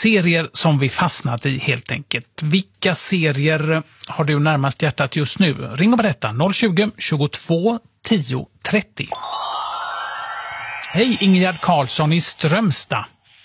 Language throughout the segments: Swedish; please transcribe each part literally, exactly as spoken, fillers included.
Serier som vi fastnat i helt enkelt. Vilka serier har du närmast hjärtat just nu? Ring och berätta noll tjugo, tjugotvå, tio, trettio. Hej, Ingegerd Karlsson i Strömstad.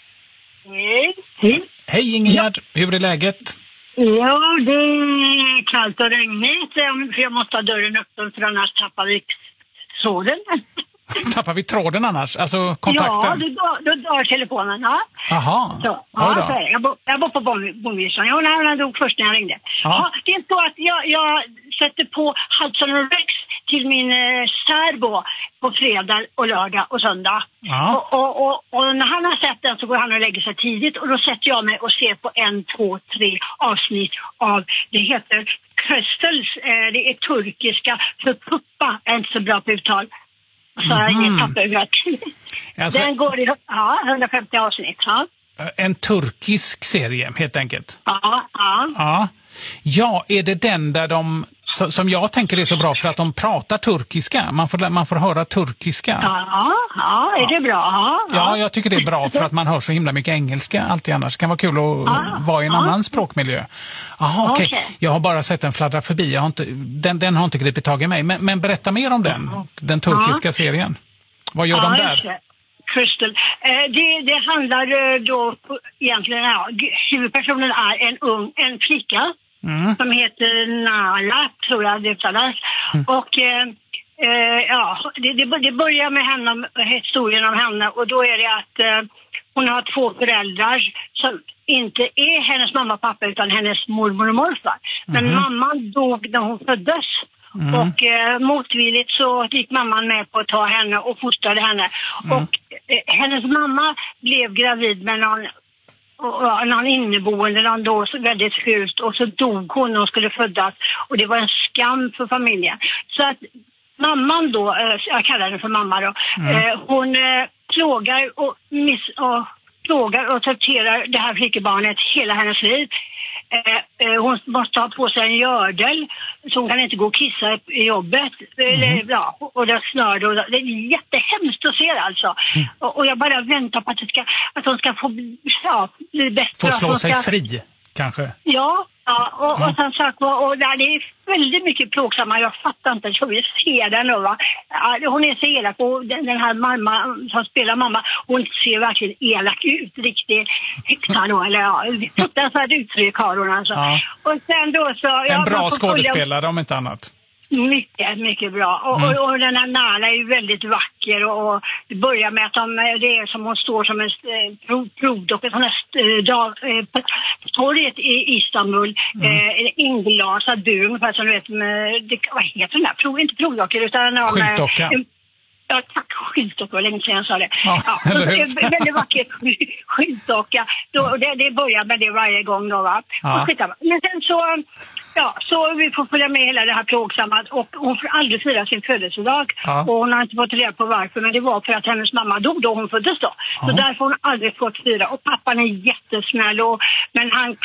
Hej. Hej. Hej Ingegerd, ja. Hur är läget? Ja, det är kallt och regnigt. För jag måste ha dörren öppen för annars tappar vi tråden. Tappar vi tråden annars? Alltså kontakten? Ja, då, då dör telefonen. Ja. Aha. Så, ja, så är det. Jag, bo, jag bor på Bonvisan. Ja, han dog först när jag ringde. Ja. Ja, det är så att jag, jag sätter på Hudson och Rex till min eh, särbo på fredag och lördag och söndag. Ja. Och, och, och, och när han har sett den så går han och lägger sig tidigt. Och då sätter jag mig och ser på en, två, tre avsnitt av, det heter Crystals. Eh, det är turkiska för puppa. Jag är inte så bra på uttal. Så jag mm. inget papper. Alltså, den går i ja, hundrafemtio avsnitt. Ja. En turkisk serie helt enkelt. Ja, ja. Ja. Ja, är det den där de, som jag tänker är så bra för att de pratar turkiska? Man får, man får höra turkiska. Ja, ja, är det bra? Ja, ja. ja, jag tycker det är bra för att man hör så himla mycket engelska alltid annars. Det kan vara kul att ja, vara i en ja. annan språkmiljö. Jaha, okej. Okay. Jag har bara sett den fladdra förbi. Jag har inte, den, den har inte gripit tag i mig. Men, men berätta mer om den, den turkiska ja. serien. Vad gör ja, de där? Crystal. Eh, det, det handlar då egentligen, ja, huvudpersonen är en ung, en flicka. Mm. Som heter Nala, tror jag det uttalas. Mm. Och eh, eh, ja, det, det, det börjar med henne, historien om henne. Och då är det att eh, hon har två föräldrar som inte är hennes mamma och pappa utan hennes mormor och morfar. Men mm. mamman dog när hon föddes. Mm. Och eh, motvilligt så gick mamman med på att ta henne och fostrade henne. Mm. Och eh, hennes mamma blev gravid med någon och någon inneboende, någon då så väldigt sjukt, och så dog hon när hon skulle födas, och det var en skam för familjen. Så att mamman då, jag kallar henne för mamma då, mm. hon plågar och, miss, och plågar och torterar det här flickebarnet hela hennes liv. Hon måste ha på sig en gördel så hon kan inte gå och kissa i jobbet. Mm. Ja, och det snör då. Det är jättehemskt att se alltså. Mm. Och, och jag bara väntar på att, det ska, att hon ska få ja, bli bättre. Få slå sig ska... fri, kanske? Ja, ja och, mm. och sen sagt och, och det är väldigt mycket plågsamma. Jag fattar inte, så vi ser den då va. Hon är så elak, och den, den här mamma som spelar mamma, hon ser verkligen elak ut, riktigt häxa då, eller ja, fruktansvärt uttryck har hon alltså. Ja. Och sen då så... En ja, bra skådespelare följa... om inte annat. Mycket, mycket bra. Och, mm. och, och den här Nala är ju väldigt vacker, och, och det börjar med att de, det är som hon står som en eh, provdocka, sån här eh, eh, torget i Istanbul, mm. eh, inglasad bur, ungefär som du vet, med, det, vad heter den där? Prov, inte provdockor utan... Skyltdocka. Eh, Ja, tack, skyltdocka, länge sedan jag sa det. Ja, ja, så, väldigt vackert skyltdocka. Då, det, det börjar med det varje gång då va. Ja. Men sen så, ja, så vi får följa med hela det här plågsamma, och hon får aldrig fira sin födelsedag. Ja. Och hon har inte fått reda på varför, men det var för att hennes mamma dog då hon föddes då. Ja. Så därför har hon aldrig fått fira. Och pappan är jättesnäll, och, men han